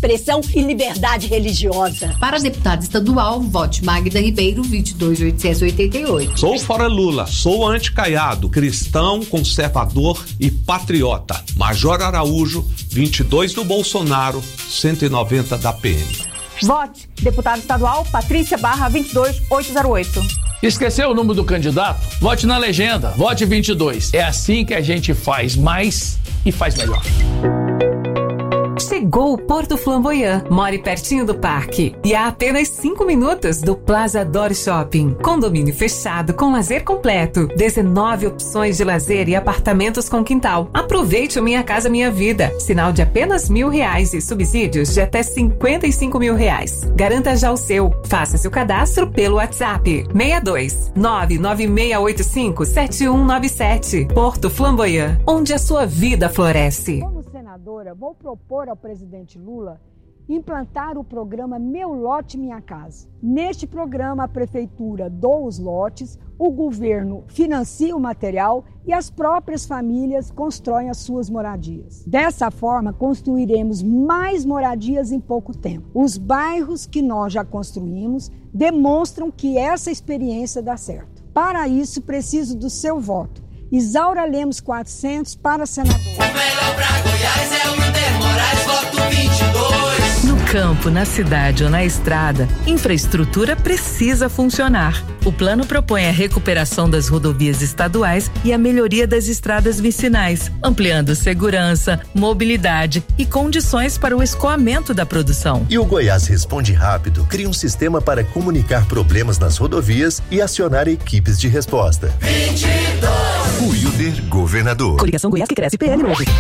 expressão e liberdade religiosa. Para deputada estadual, vote Magda Ribeiro, 22.888. Sou fora Lula, sou anti-Caiado, cristão, conservador e patriota. Major Araújo, 22 do Bolsonaro, 190 da PM. Vote deputada estadual Patrícia Barra, 22808. Esqueceu o número do candidato? Vote na legenda, vote 22. É assim que a gente faz mais e faz melhor. Chegou o Porto Flamboyant. More pertinho do parque e a apenas 5 minutos do Plaza Dor Shopping. Condomínio fechado com lazer completo. 19 opções de lazer e apartamentos com quintal. Aproveite o Minha Casa Minha Vida. Sinal de apenas R$1.000 e subsídios de até R$55.000. Garanta já o seu. Faça seu cadastro pelo WhatsApp 62 99685 7197. Porto Flamboyant, onde a sua vida floresce. Vou propor ao presidente Lula implantar o programa Meu Lote Minha Casa. Neste programa, a prefeitura doa os lotes, o governo financia o material e as próprias famílias constroem as suas moradias. Dessa forma, construiremos mais moradias em pouco tempo. Os bairros que nós já construímos demonstram que essa experiência dá certo. Para isso, preciso do seu voto. Isaura Lemos 400 para senador. O melhor pra Goiás é o Wilder Moraes, voto 22. No campo, na cidade ou na estrada, infraestrutura precisa funcionar. O plano propõe a recuperação das rodovias estaduais e a melhoria das estradas vicinais, ampliando segurança, mobilidade e condições para o escoamento da produção. E o Goiás Responde Rápido cria um sistema para comunicar problemas nas rodovias e acionar equipes de resposta. 22. O Wilder Governador. Coligação Goiás que cresce, PL Novo.